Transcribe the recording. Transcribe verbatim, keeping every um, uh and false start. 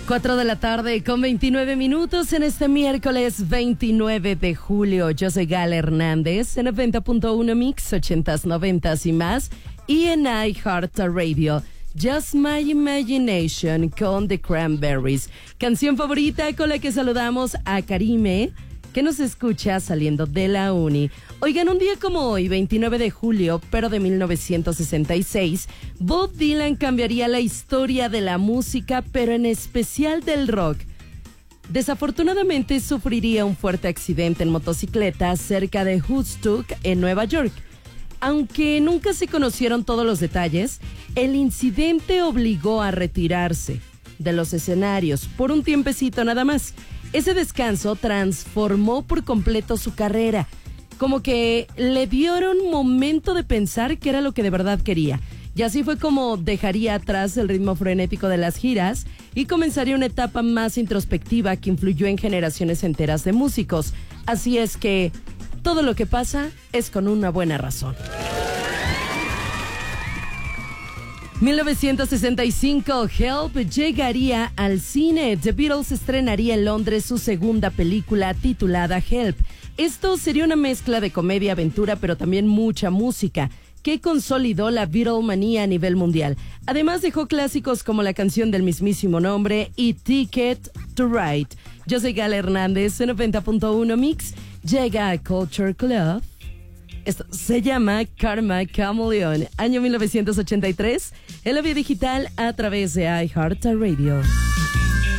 cuatro de la tarde con veintinueve minutos en este miércoles veintinueve de julio. Yo soy Gala Hernández en noventa punto uno Mix, ochentas, noventas y más. Y en iHeartRadio, Just My Imagination con The Cranberries. Canción favorita con la que saludamos a Karime, que nos escucha saliendo de la uni. Oigan, un día como hoy, veintinueve de julio, pero de mil novecientos sesenta y seis, Bob Dylan cambiaría la historia de la música, pero en especial del rock. Desafortunadamente sufriría un fuerte accidente en motocicleta cerca de Woodstock, en Nueva York. Aunque nunca se conocieron todos los detalles, el incidente obligó a retirarse de los escenarios por un tiempecito nada más. Ese descanso transformó por completo su carrera, como que le dieron un momento de pensar qué era lo que de verdad quería. Y así fue como dejaría atrás el ritmo frenético de las giras y comenzaría una etapa más introspectiva que influyó en generaciones enteras de músicos. Así es que todo lo que pasa es con una buena razón. mil novecientos sesenta y cinco, Help llegaría al cine. The Beatles estrenaría en Londres su segunda película titulada Help. Esto sería una mezcla de comedia, aventura, pero también mucha música, que consolidó la Beatlemanía a nivel mundial. Además dejó clásicos como la canción del mismísimo nombre y Ticket to Ride. Yo soy Gala Hernández en noventa punto uno Mix. Llega a Culture Club. Esto se llama Karma Chameleon, año mil novecientos ochenta y tres, en la vía digital a través de iHeartRadio.